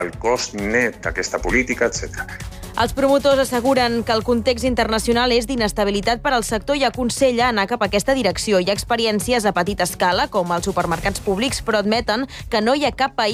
el cost net d'aquesta política, etc. Els promotors asseguren que el context internacional és d'inestabilitat per al sector i aconsella anar cap a aquesta direcció. Hi ha experiències a petita escala, com els supermercats públics, però admeten que no hi ha cap país